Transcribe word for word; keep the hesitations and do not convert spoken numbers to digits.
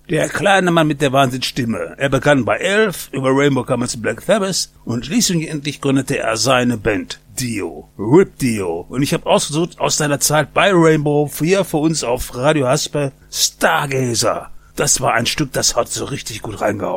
Der kleine Mann mit der Wahnsinnsstimme. Er begann bei elf, über Rainbow kam er zu Black Sabbath und schließlich gründete er seine Band Dio, Rip Dio. Und ich habe ausgesucht aus seiner Zeit bei Rainbow, hier für uns auf Radio Haspe, Stargazer. Das war ein Stück, das hat so richtig gut reingehauen.